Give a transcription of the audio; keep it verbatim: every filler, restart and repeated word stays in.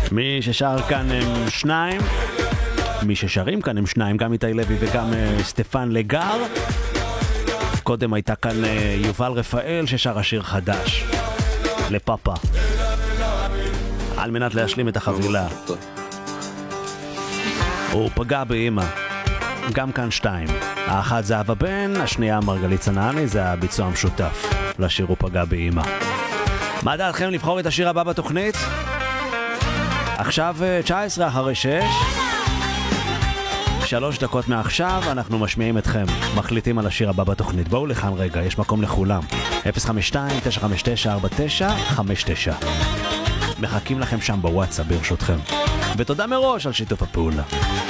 מי ששר כאן הם שניים, מי ששרים כאן הם שניים, גם איתי לוי וגם uh, סטפן לגר. קודם הייתה כאן uh, יובל רפאל ששר השיר חדש לפאפה, על מנת להשלים את החבילה. הוא פגע באמא, גם כאן שתיים, האחת זהבה בן, השנייה מרגלית צנעני, זה הביצוע המשותף לשיר הוא פגע באמא. מה דעתכם לבחור את השיר הבא בתוכנית? עכשיו תשע עשרה אחרי שש, שלוש דקות מעכשיו אנחנו משמיעים אתכם, מחליטים על השיר הבא בתוכנית. בואו לכאן רגע, יש מקום לכולם. אפס חמש שתיים תשע חמש תשע ארבע תשע חמש תשע, מחכים לכם שם בוואטסאפ ברשותכם, ותודה מראש על שיתוף הפעולה.